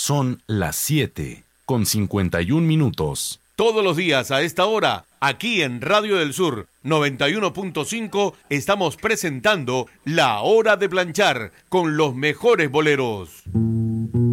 Son las 7:51. Todos los días a esta hora, aquí en Radio del Sur 91.5, estamos presentando La Hora de Planchar con los mejores boleros.